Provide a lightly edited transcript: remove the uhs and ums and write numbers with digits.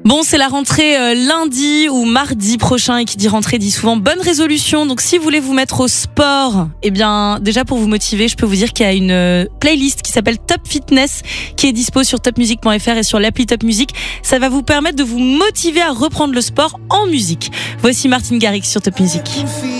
Bon, c'est la rentrée lundi ou mardi prochain, et qui dit rentrée dit souvent bonne résolution. Donc si vous voulez vous mettre au sport, eh bien déjà pour vous motiver, je peux vous dire qu'il y a une playlist qui s'appelle Top Fitness qui est dispo sur topmusic.fr et sur l'appli Top Music. Ça va vous permettre de vous motiver à reprendre le sport en musique. Voici Martin Garrix sur Top Music.